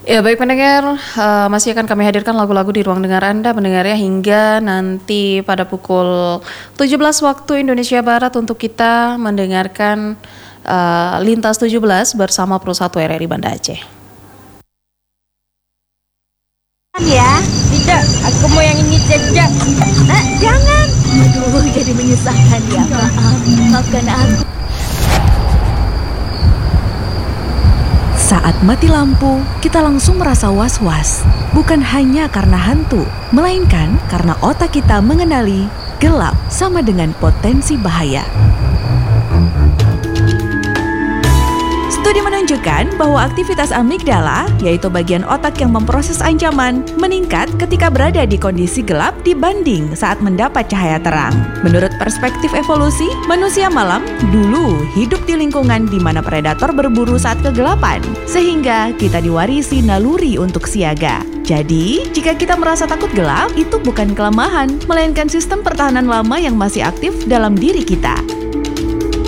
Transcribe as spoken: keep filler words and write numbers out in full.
Ya baik pendengar, eh, masih akan kami hadirkan lagu-lagu di ruang dengar Anda pendengarnya hingga nanti pada pukul tujuh belas waktu Indonesia Barat untuk kita mendengarkan eh, Lintas tujuh belas bersama Pro satu R R I Banda Aceh. Ya, tidak, aku mau yang ini saja. Nah, jangan. Aduh, jadi menyusahkan ya. Maaf, maafkan aku. Saat mati lampu, kita langsung merasa was-was. Bukan hanya karena hantu, melainkan karena otak kita mengenali gelap sama dengan potensi bahaya. Studi menunjukkan bahwa aktivitas amigdala, yaitu bagian otak yang memproses ancaman, meningkat ketika berada di kondisi gelap dibanding saat mendapat cahaya terang. Menurut perspektif evolusi, manusia malam dulu hidup di lingkungan di mana predator berburu saat kegelapan, sehingga kita diwarisi naluri untuk siaga. Jadi, jika kita merasa takut gelap, itu bukan kelemahan, melainkan sistem pertahanan lama yang masih aktif dalam diri kita.